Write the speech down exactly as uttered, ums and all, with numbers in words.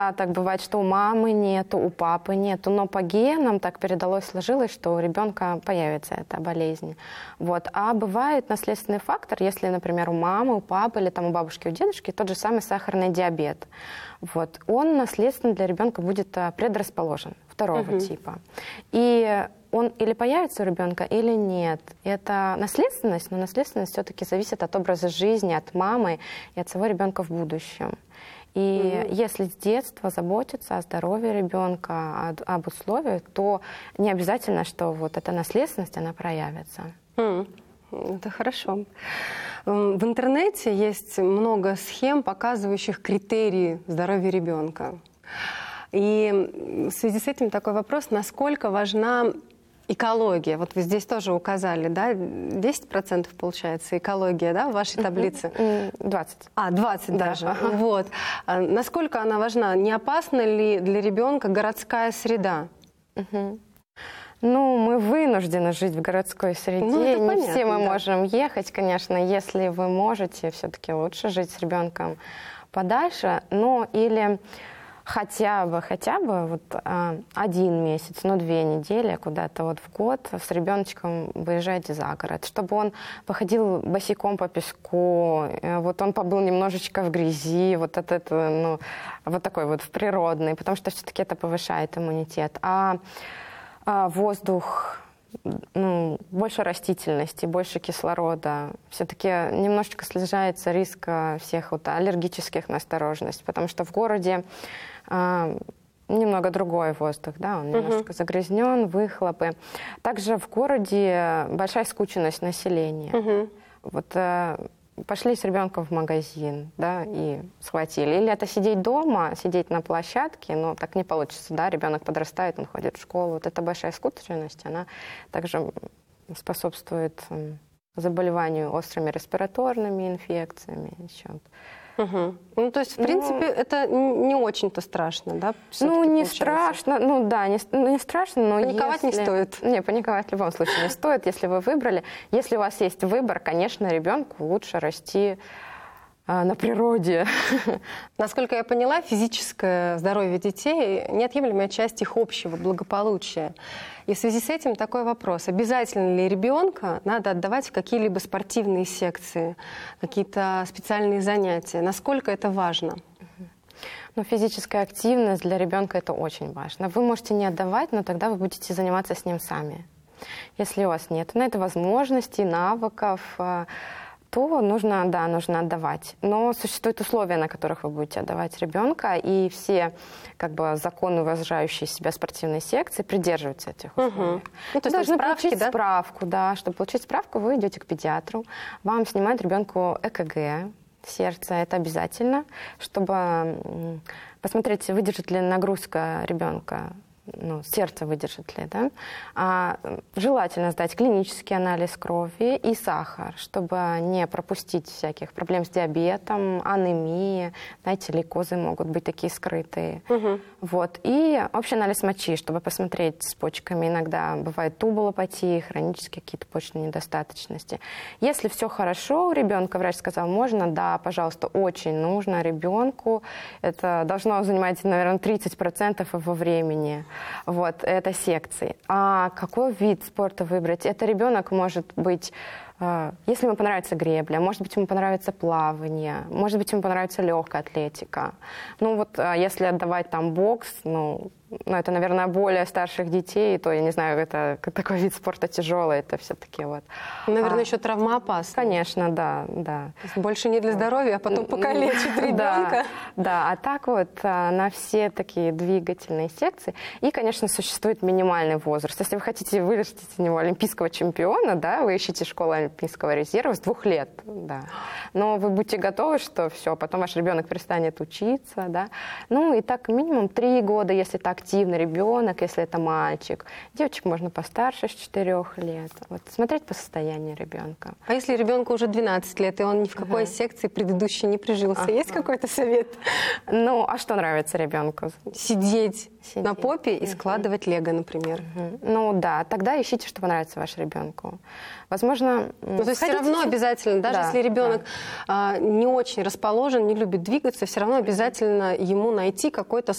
А так бывает, что у мамы нету, у папы нету, но по генам так передалось, сложилось, что у ребенка появится эта болезнь. Вот. А бывает наследственный фактор, если, например, у мамы, у папы или там, у бабушки, у дедушки тот же самый сахарный диабет. Вот. Он наследственно для ребенка будет предрасположен второго угу. типа. И он или появится у ребенка, или нет. Это наследственность, но наследственность все-таки зависит от образа жизни, от мамы и от своего ребенка в будущем. И mm-hmm. если с детства заботиться о здоровье ребенка, об условиях, то не обязательно, что вот эта наследственность, она проявится. Mm. Это хорошо. В интернете есть много схем, показывающих критерии здоровья ребенка. И в связи с этим такой вопрос, насколько важна экология. Вот вы здесь тоже указали, да, десять процентов получается экология, да, в вашей таблице? двадцать. А, двадцать даже. Да. Вот. А насколько она важна? Не опасна ли для ребенка городская среда? Угу. Ну, мы вынуждены жить в городской среде. Ну, это не понятно, все мы да. можем ехать, конечно. Если вы можете, все-таки лучше жить с ребенком подальше. Ну, или хотя бы, хотя бы вот а, один месяц, ну, две недели куда-то вот в год с ребеночком выезжайте за город, чтобы он походил босиком по песку, вот он побыл немножечко в грязи, вот от этого, ну, вот такой вот в природный, потому что все-таки это повышает иммунитет. А, а воздух, ну, больше растительности, больше кислорода. Все-таки немножечко снижается риск всех вот аллергических настороженностей, потому что в городе а, немного другой воздух, да, он немножко uh-huh. загрязнен, выхлопы. Также в городе большая скученность населения. Uh-huh. Вот а, пошли с ребенком в магазин, да, и схватили. Или это сидеть дома, сидеть на площадке, но так не получится, да, ребенок подрастает, он ходит в школу. Вот эта большая скученность, она также способствует заболеванию острыми респираторными инфекциями, еще. Угу. Ну, то есть, в ну, принципе, это не очень-то страшно, да? Ну, не получается? страшно, ну да, не, не страшно, но паниковать если... не стоит. Не, паниковать в любом случае не стоит, если вы выбрали. Если у вас есть выбор, конечно, ребенку лучше расти а, на природе. Насколько я поняла, физическое здоровье детей – неотъемлемая часть их общего благополучия. И в связи с этим такой вопрос. Обязательно ли ребенка надо отдавать в какие-либо спортивные секции, какие-то специальные занятия? Насколько это важно? Ну, физическая активность для ребенка – это очень важно. Вы можете не отдавать, но тогда вы будете заниматься с ним сами. Если у вас нет на это возможностей, навыков, то нужно, да, нужно отдавать. Но существуют условия, на которых вы будете отдавать ребенка, и все как бы законы, уважающие себя спортивной секции, придерживаются этих условий. Угу. Ну, то есть должны справки, получить да? справку, да. Чтобы получить справку, вы идете к педиатру, вам снимают ребенку ЭКГ сердца, это обязательно, чтобы посмотреть, выдержит ли нагрузка ребенка, ну, сердце выдержит ли, да. А, желательно сдать клинический анализ крови и сахар, чтобы не пропустить всяких проблем с диабетом, анемии, знаете, лейкозы могут быть такие скрытые. Угу. Вот. И общий анализ мочи, чтобы посмотреть с почками. Иногда бывает тубулопатии, хронические какие-то почечные недостаточности. Если все хорошо у ребенка, врач сказал, можно, да, пожалуйста, очень нужно ребенку. Это должно занимать, наверное, тридцать процентов его времени. Вот, это секции. А какой вид спорта выбрать? Это ребенок может быть, э, если ему понравится гребля, может быть, ему понравится плавание, может быть, ему понравится легкая атлетика. Ну вот, э, если отдавать там бокс, ну, ну, это, наверное, более старших детей, то, я не знаю, это такой вид спорта тяжелый, это все-таки вот. Наверное, а, еще травмоопасно. Конечно, да, да. Больше не для здоровья, а потом покалечит ребенка. Да, да, а так вот на все такие двигательные секции. И, конечно, существует минимальный возраст. Если вы хотите вырастить из него олимпийского чемпиона, да, вы ищете школу олимпийского резерва с двух лет, да. Но вы будьте готовы, что все, потом ваш ребенок перестанет учиться, да. Ну и так минимум три года, если так активный ребенок, если это мальчик. Девочек можно постарше, с четырех лет. Вот, смотреть по состоянию ребенка. А если ребенку уже двенадцать лет, и он ни в какой ага. секции предыдущей не прижился, ага. есть какой-то совет? Ну, а что нравится ребенку? Сидеть, Сидеть. на попе и складывать лего, например. Угу. Ну да, тогда ищите, что понравится вашему ребенку. Возможно, ну, то есть все равно обязательно, даже да, если ребенок да. а, не очень расположен, не любит двигаться, все равно обязательно ему найти какой-то